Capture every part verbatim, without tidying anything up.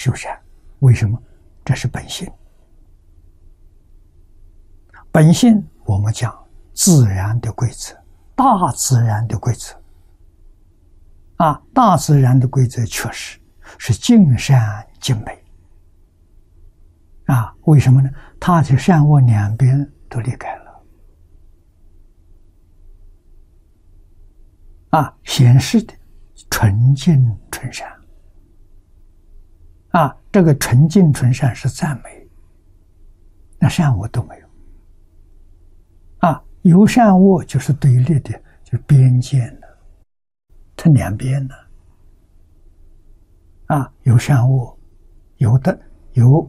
修善。为什么？这是本性。本性我们讲自然的规则，大自然的规则啊，大自然的规则确实是尽善尽美啊。为什么呢？它的善恶两边都离开了啊，显示的纯净纯善啊。这个纯净纯善是赞美，那善恶都没有啊。有善恶就是对立的，就是边界了，它两边了啊。有善恶，有的有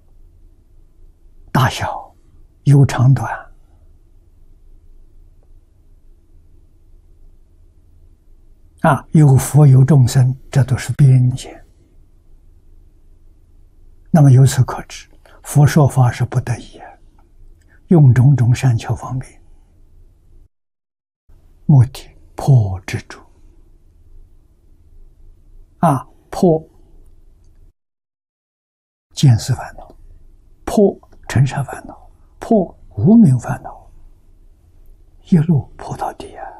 大小，有长短啊，有佛有众生，这都是边界。那么由此可知，佛说法是不得已，用种种善巧方便，目的破执着啊，破见思烦恼，破尘沙烦恼，破无明烦恼，一路破到底啊！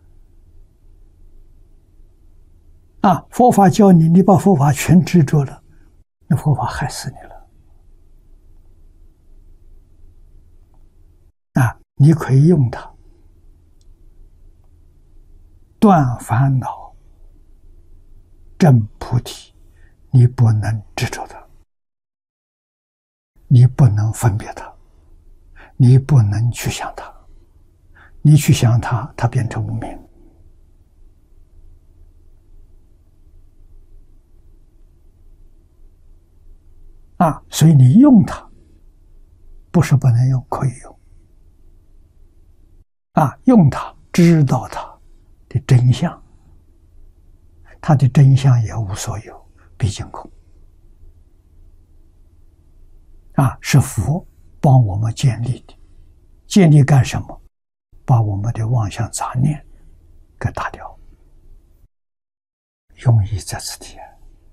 啊，佛法教你，你把佛法全执着了，那佛法害死你了啊！你可以用它断烦恼、证菩提，你不能执着它，你不能分别它，你不能去想它，你去想它，它变成无明。啊，所以你用它，不是不能用，可以用。啊，用它，知道它的真相，它的真相也无所有，毕竟空。啊，是佛帮我们建立的，建立干什么？把我们的妄想杂念给打掉。用意在此地。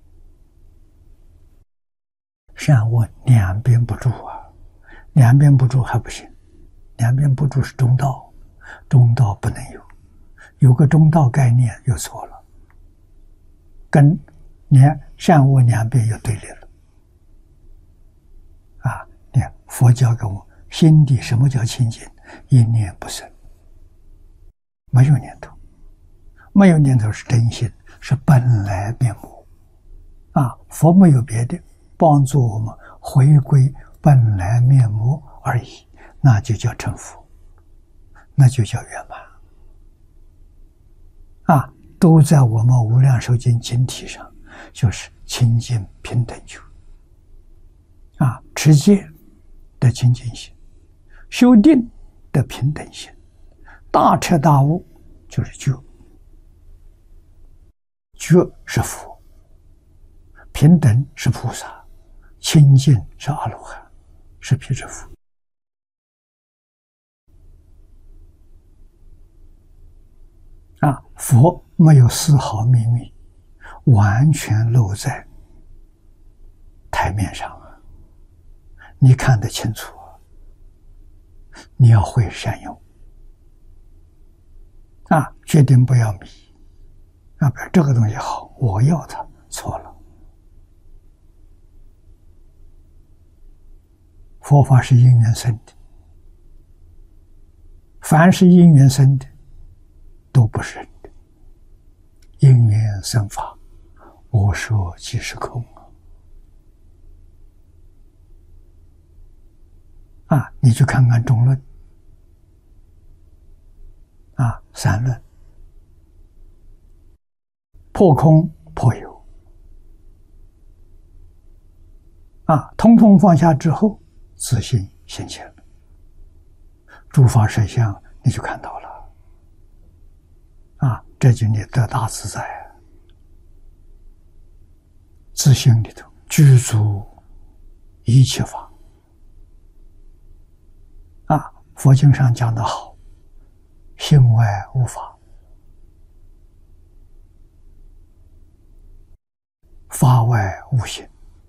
善恶两边不住啊，两边不住还不行，两边不住是中道，中道不能有，有个中道概念又错了，跟连善恶两边又对立了。啊，你看佛教给我心地什么叫清净？一念不生，没有念头，没有念头是真心，是本来面目。啊，佛没有别的，帮助我们回归本来面目而已，那就叫成佛，那就叫圆满。啊，都在我们无量寿经经体上，就是清净平等觉。啊，持戒的清净心，修定的平等心，大彻大悟就是觉，觉是佛，平等是菩萨，清净是阿罗汉，是辟支佛。啊，佛没有丝毫秘密，完全露在台面上啊，你看得清楚啊，你要会善用啊，决定不要迷啊，不，这个东西好，我要它，错了。佛法是因缘生的，凡是因缘生的都不是人的，因缘生法，我说即是空啊！你去看看中论啊，三论，破空破有啊，通通放下之后，自信现前了，诸法实相你就看到了啊，这就你得大自在啊，自性里头具足一切法啊，佛经上讲得好，性外无法，法外无形。